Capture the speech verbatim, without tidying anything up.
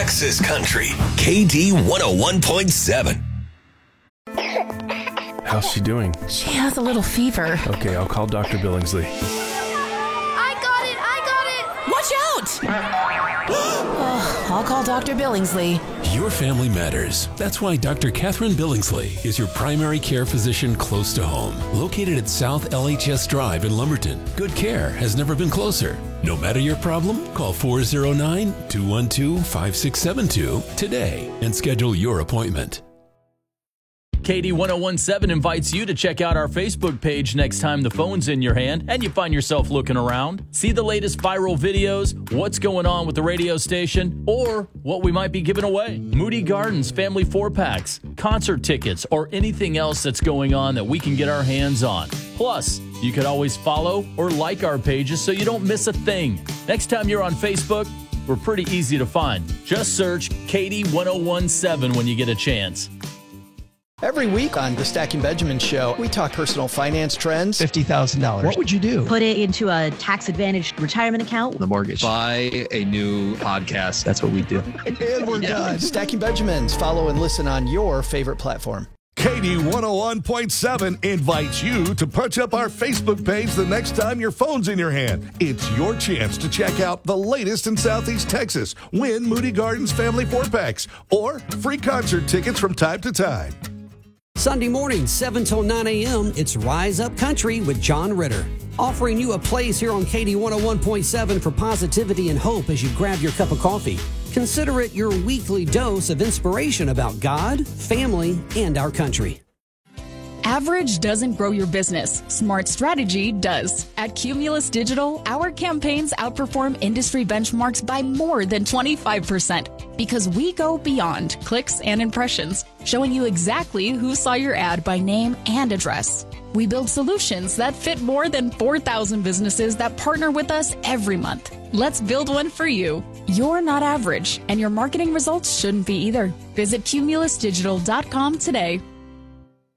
Texas Country, K D one oh one point seven. How's she doing? She has a little fever. Okay, I'll call Doctor Billingsley. I got it! I got it! Watch out! Oh, I'll call Doctor Billingsley. Your family matters. That's why Doctor Catherine Billingsley is your primary care physician close to home. Located at South L H S Drive in Lumberton, good care has never been closer. No matter your problem, call four oh nine, two one two, five six seven two today and schedule your appointment. K D one oh one point seven invites you to check out our Facebook page next time the phone's in your hand and you find yourself looking around. See the latest viral videos, what's going on with the radio station, or what we might be giving away. Moody Gardens family four-packs, concert tickets, or anything else that's going on that we can get our hands on. Plus, you could always follow or like our pages so you don't miss a thing. Next time you're on Facebook, we're pretty easy to find. Just search K D one oh one point seven when you get a chance. Every week on the Stacking Benjamin Show, we talk personal finance trends. fifty thousand dollars. What would you do? Put it into a tax-advantaged retirement account. The mortgage. Buy a new podcast. That's what we do. And we're done. Stacking Benjamins. Follow and listen on your favorite platform. K D one oh one point seven invites you to punch up our Facebook page the next time your phone's in your hand. It's your chance to check out the latest in Southeast Texas, win Moody Gardens family four-packs, or free concert tickets from time to time. Sunday morning, seven till nine a.m., it's Rise Up Country with John Ritter. Offering you a place here on K D one oh one point seven for positivity and hope as you grab your cup of coffee. Consider it your weekly dose of inspiration about God, family, and our country. Average doesn't grow your business. Smart strategy does. At Cumulus Digital, our campaigns outperform industry benchmarks by more than twenty-five percent because we go beyond clicks and impressions, showing you exactly who saw your ad by name and address. We build solutions that fit more than four thousand businesses that partner with us every month. Let's build one for you. You're not average, and your marketing results shouldn't be either. Visit cumulus digital dot com today.